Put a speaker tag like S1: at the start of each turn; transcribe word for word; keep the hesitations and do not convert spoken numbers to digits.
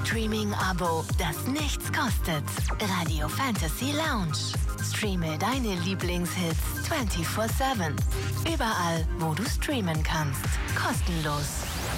S1: Streaming-Abo, das nichts kostet. Radio Fantasy Lounge. Streame deine Lieblingshits vierundzwanzig sieben. Überall, wo du streamen kannst. Kostenlos.